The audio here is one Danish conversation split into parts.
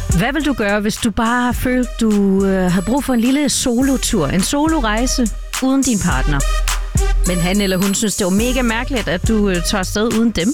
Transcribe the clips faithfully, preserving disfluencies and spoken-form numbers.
Hvad vil du gøre, hvis du bare følte, du øh, havde brug for en lille solotur, en solorejse uden din partner? Men han eller hun synes, det var mega mærkeligt, at du øh, tager afsted uden dem.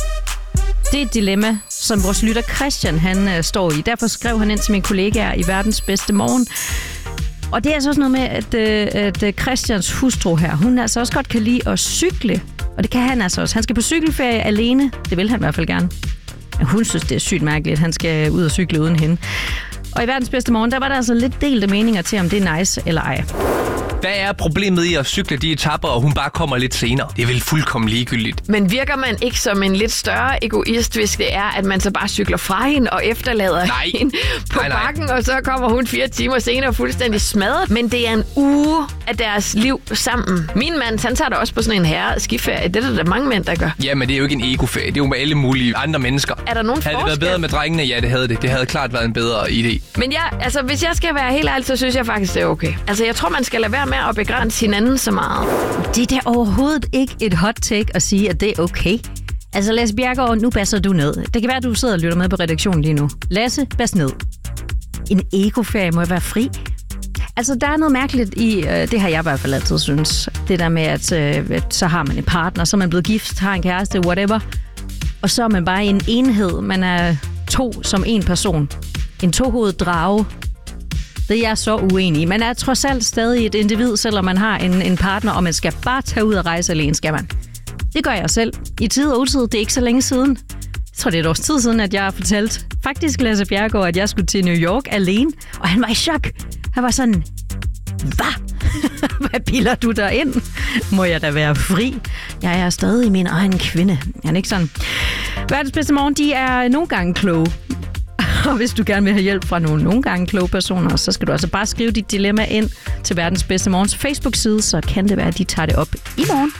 Det er et dilemma, som vores lytter Christian han, øh, står i. Derfor skrev han ind til mine kollegaer i Verdens Bedste Morgen. Og det er altså også noget med, at, øh, at øh, Christians hustru her, hun altså også godt kan lide at cykle. Og det kan han altså også. Han skal på cykelferie alene. Det vil han i hvert fald gerne. Men hun synes, det er sygt mærkeligt, at han skal ud og cykle uden hende. Og i Verdens Bedste Morgen, der var der altså lidt delte meninger til, om det er nice eller ej. Hvad er problemet i at cykle de etapper, og hun bare kommer lidt senere? Det er vel fuldkommen ligegyldigt. Men virker man ikke som en lidt større egoist, hvis det er, at man så bare cykler fra hende og efterlader nej. hende på nej, nej. bakken, og så kommer hun fire timer senere fuldstændig smadret. Men det er en uge af deres liv sammen. Min mand, han tager da også på sådan en herre skiferie. Det er der, der mange mænd, der gør. Ja, men det er jo ikke en egoferie. Det er jo med alle mulige andre mennesker. Er der nogen Havde forskel? det været bedre med drengene? Ja, det havde det. Det havde klart været en bedre idé. Men ja, altså, hvis jeg skal være helt ærlig, så synes jeg faktisk, det er okay. Altså, jeg tror, man skal lade være med at begrænse hinanden så meget. Det er da overhovedet ikke et hot take at sige, at det er okay. Altså Lasse Bjerregaard, nu basser du ned. Det kan være, at du sidder og lytter med på redaktionen lige nu. Lasse, bas ned. En ekoferie må være fri. Altså, der er noget mærkeligt i, øh, det har jeg i hvert fald altid synes. Det der med, at, øh, at så har man en partner, så er man blevet gift, har en kæreste, whatever. Og så er man bare en enhed. Man er to som en person. En tohovedet drage. Det er jeg så uenig i. Man er trods alt stadig et individ, selvom man har en, en partner, og man skal bare tage ud og rejse alene, skal man. Det gør jeg selv. I tid og utid, det er ikke så længe siden. Jeg tror, det er et års tid siden, at jeg har fortalt faktisk Lasse Bjerregaard, at jeg skulle til New York alene. Og han var i chok. Han var sådan, hvad? Hvad piller du der ind? Må jeg da være fri? Jeg er stadig min egen kvinde. Er det ikke sådan? Verdens Bedste Morgen, de er nogle gange kloge. Og hvis du gerne vil have hjælp fra nogle nogle gange kloge personer, så skal du altså bare skrive dit dilemma ind til Verdens Bedste Morgens Facebook-side, så kan det være, at de tager det op i morgen.